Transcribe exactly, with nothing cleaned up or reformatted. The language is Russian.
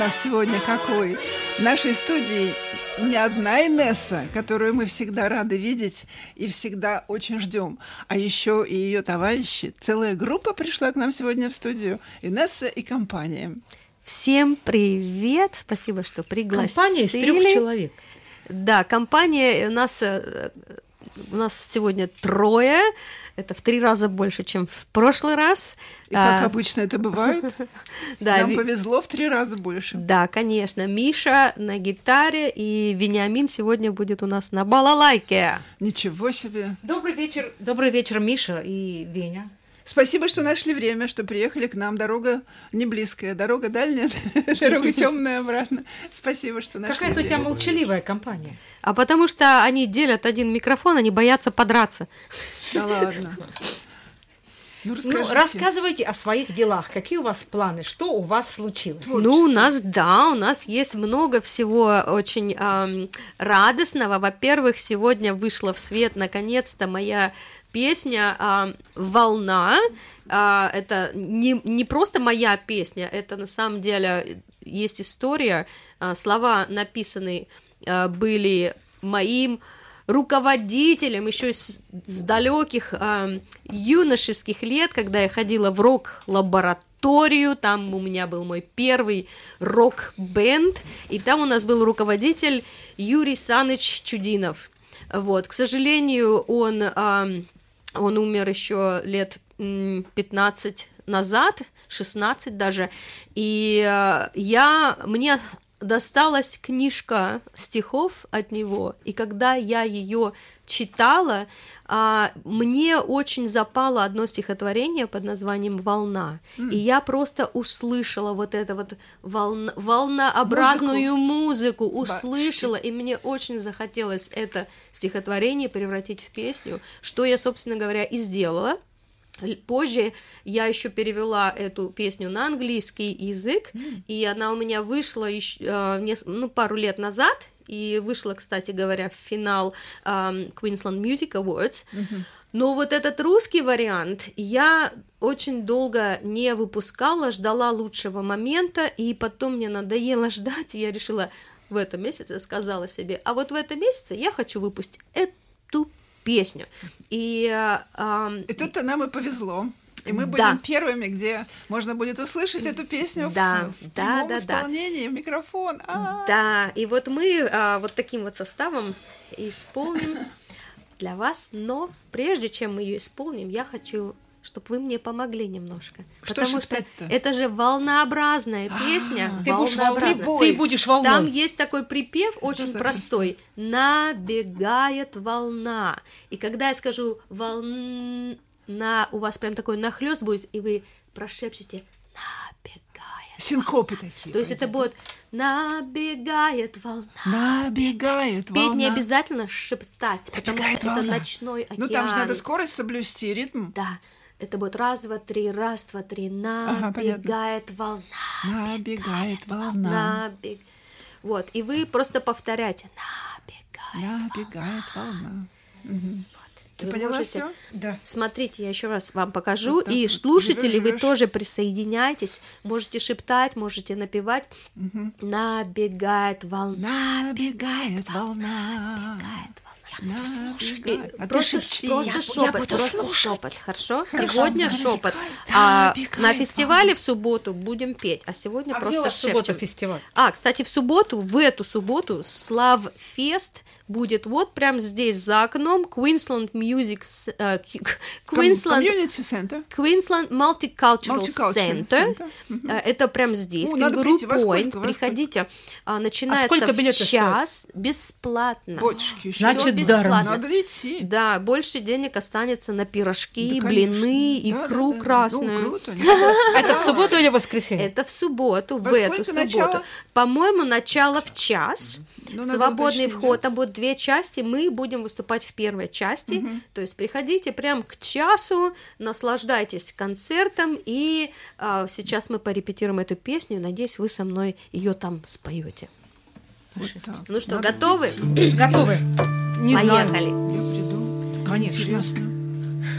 У нас сегодня какой? В нашей студии не одна Инесса, которую мы всегда рады видеть и всегда очень ждем, а еще и ее товарищи. Целая группа пришла к нам сегодня в студию. Инесса и компания. Всем привет! Спасибо, что пригласили. Компания из трех человек. Да, компания у нас... У нас сегодня трое, это в три раза больше, чем в прошлый раз. И как а... обычно это бывает, да, нам ви... повезло в три раза больше. Да, конечно, Миша на гитаре, и Вениамин сегодня будет у нас на балалайке. Ничего себе! Добрый вечер, добрый вечер, Миша и Веня. Спасибо, что нашли время, что приехали к нам. Дорога не близкая, дорога дальняя, дорога темная обратно. Спасибо, что нашли Какая-то время. у тебя молчаливая компания. А потому что они делят один микрофон, они боятся подраться. Да ладно. Ну, ну, рассказывайте о своих делах. Какие у вас планы? Что у вас случилось? Ну, у нас, да, у нас есть много всего очень эм, радостного. Во-первых, сегодня вышла в свет, наконец-то, моя песня э, «Волна». Э, это не, не просто моя песня, это на самом деле есть история. Э, слова написаны э, были моим руководителем еще с, с далеких э, юношеских лет, когда я ходила в рок-лабораторию, там у меня был мой первый рок-бенд, и там у нас был руководитель Юрий Саныч Чудинов. Вот, к сожалению, он, э, он умер еще лет пятнадцать назад, шестнадцать даже, и э, я, мне досталась книжка стихов от него, и когда я ее читала, мне очень запало одно стихотворение под названием «Волна», mm. и я просто услышала вот эту вот волна, волнообразную музыку, музыку услышала, Бачки. И мне очень захотелось это стихотворение превратить в песню, что я, собственно говоря, и сделала. Позже я еще перевела эту песню на английский язык, mm. и она у меня вышла еще, ну, пару лет назад, и вышла, кстати говоря, в финал um, Queensland Music Awards. Mm-hmm. Но вот этот русский вариант я очень долго не выпускала, ждала лучшего момента, и потом мне надоело ждать, и я решила в этом месяце, сказала себе, а вот в этом месяце я хочу выпустить эту песню. И, э, и тут-то нам и повезло. И мы будем да. первыми, где можно будет услышать эту песню да, в, в да, прямом да, исполнении, да. в микрофон. А-а-а. Да, и вот мы а, вот таким вот составом исполним для вас, но прежде чем мы ее исполним, я хочу, чтобы вы мне помогли немножко. Что потому что шептать-то? Это же волнообразная песня. Ты будешь, волнообразная. ты будешь волной. Там есть такой припев очень простой. Набегает волна. И когда я скажу волна, у вас прям такой нахлёст будет, и вы прошепчете набегает. Синкопы такие. То есть это будет набегает волна. Набегает волна. Петь не обязательно шептать, потому набегает что волна. Это ночной океан. Ну там же надо скорость соблюсти, ритм. Да. Это будет раз, два, три, раз, два, три, набегает ага, волна. Набегает волна. Набег... Вот, и вы просто повторяйте. Набегает, набегает волна. волна. Угу. Ты вы поняла можете... всё? Да. Смотрите, я еще раз вам покажу. Вот и вот слушатели, живешь, вы тоже присоединяйтесь. Можете шептать, можете напевать. Угу. Набегает волна. Набегает волна. Набегает волна. Набегает. А просто шепчи, просто я, шепот, я просто шепот, хорошо? Хорошо. Сегодня шепот. А на фестивале в субботу будем петь, а сегодня а просто шепчем. Субботу фестиваль. А, кстати, в субботу, в эту субботу Славфест будет вот прямо здесь за окном. Queensland Music uh, Queensland Community Center. Queensland Multicultural, Multicultural Center. Center. Uh, это прям здесь. Ну, Кенгуру Point. Приходите. Uh, начинается а в час стоит? Бесплатно. Бочки. Значит, бесплатно. Надо идти. Да, больше денег останется на пирожки, да, блины, да, икру да, да. красную. Ну, круто. Это в субботу или в воскресенье? Это в субботу, Во в эту сколько субботу. начало? По-моему, начало в час. Ну, Свободный уточнить, вход, да? там будет две части, мы будем выступать в первой части, угу. то есть приходите прям к часу, наслаждайтесь концертом, и а, сейчас мы порепетируем эту песню, надеюсь, вы со мной ее там споете. Вот ну что, Надо готовы? Готовы. Не Поехали. Я приду. Конечно. Интересно.